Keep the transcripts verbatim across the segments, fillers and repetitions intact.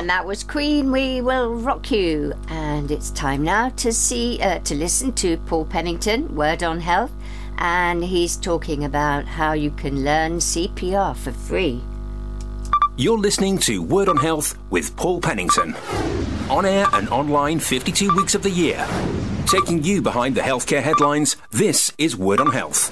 And that was Queen, We Will Rock You. And it's time now to see, uh, to listen to Paul Pennington, Word on Health. And he's talking about how you can learn C P R for free. You're listening to Word on Health with Paul Pennington. On air and online fifty-two weeks of the year. Taking you behind the healthcare headlines, this is Word on Health.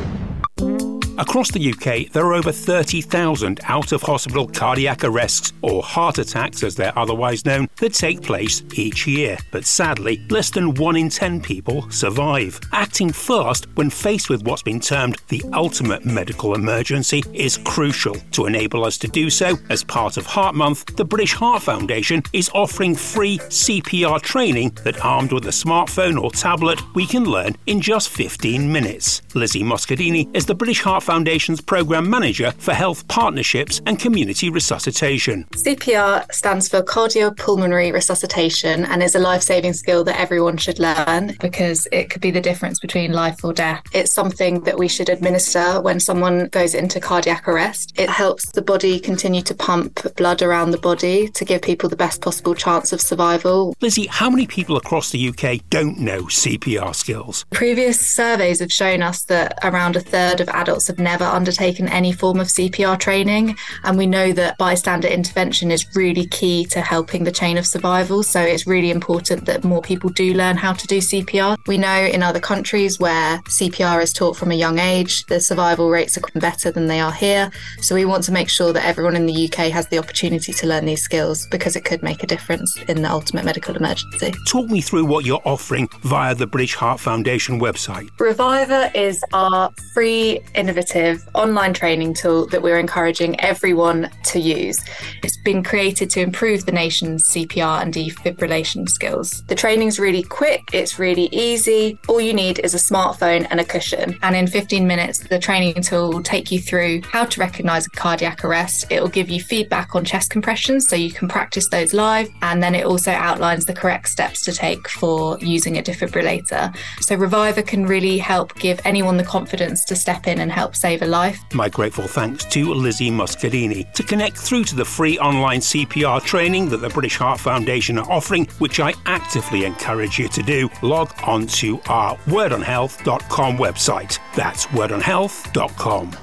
Across the U K, there are over thirty thousand out-of-hospital cardiac arrests, or heart attacks as they're otherwise known, that take place each year. But sadly, less than one in ten people survive. Acting fast when faced with what's been termed the ultimate medical emergency is crucial. To enable us to do so, as part of Heart Month, the British Heart Foundation is offering free C P R training that, armed with a smartphone or tablet, we can learn in just fifteen minutes. Lizzie Moscardini is the British Heart Foundation's Programme Manager for Health Partnerships and Community Resuscitation. C P R stands for Cardiopulmonary Resuscitation and is a life-saving skill that everyone should learn because it could be the difference between life or death. It's something that we should administer when someone goes into cardiac arrest. It helps the body continue to pump blood around the body to give people the best possible chance of survival. Lizzie, how many people across the U K don't know C P R skills? Previous surveys have shown us that around a third of adults have never undertaken any form of C P R training, and we know that bystander intervention is really key to helping the chain of survival, so it's really important that more people do learn how to do C P R. We know in other countries where C P R is taught from a young age, the survival rates are better than they are here, so we want to make sure that everyone in the U K has the opportunity to learn these skills because it could make a difference in the ultimate medical emergency. Talk me through what you're offering via the British Heart Foundation website. Reviver is our free, innovative online training tool that we're encouraging everyone to use. It's been created to improve the nation's C P R and defibrillation skills. The training's really quick, it's really easy. All you need is a smartphone and a cushion. And in fifteen minutes, the training tool will take you through how to recognise a cardiac arrest. It will give you feedback on chest compressions so you can practice those live. And then it also outlines the correct steps to take for using a defibrillator. So Reviver can really help give anyone the confidence to step in and help save a life. My grateful thanks to Lizzie Moscardini. To connect through to the free online C P R training that the British Heart Foundation are offering, which I actively encourage you to do, log on to our word on health dot com website. That's word on health dot com.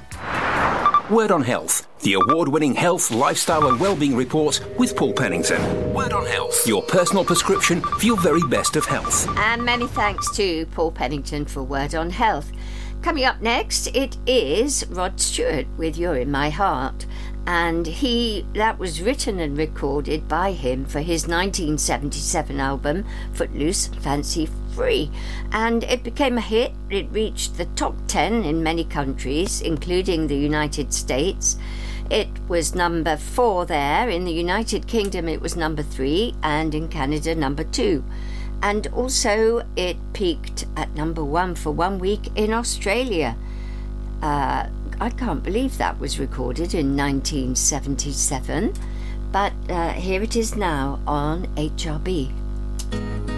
Word on Health, the award-winning health, lifestyle and wellbeing report with Paul Pennington. Word on Health, your personal prescription for your very best of health. And many thanks to Paul Pennington for Word on Health. Coming up next, it is Rod Stewart with You're in My Heart. And he that was written and recorded by him for his nineteen seventy-seven album, Footloose, Fancy Free. And it became a hit. It reached the top ten in many countries, including the United States. It was number four there. In the United Kingdom, it was number three, and in Canada, number two. And also it peaked at number one for one week in Australia. Uh, I can't believe that was recorded in nineteen seventy-seven, but uh, here it is now on H R B.